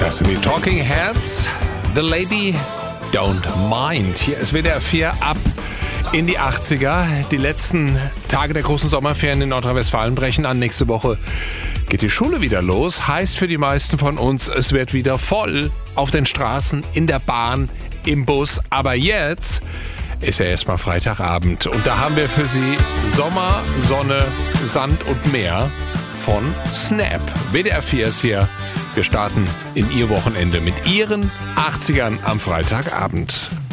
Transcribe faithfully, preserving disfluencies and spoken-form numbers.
Das sind die Talking Heads. The Lady Don't Mind. Hier ist W D R vier ab in die achtziger. Die letzten Tage der großen Sommerferien in Nordrhein-Westfalen brechen an. Nächste Woche geht die Schule wieder los. Heißt für die meisten von uns, es wird wieder voll auf den Straßen, in der Bahn, im Bus. Aber jetzt ist ja erstmal Freitagabend. Und da haben wir für Sie Sommer, Sonne, Sand und Meer von Snap. W D R vier ist hier. Wir starten in Ihr Wochenende mit Ihren achtzigern am Freitagabend.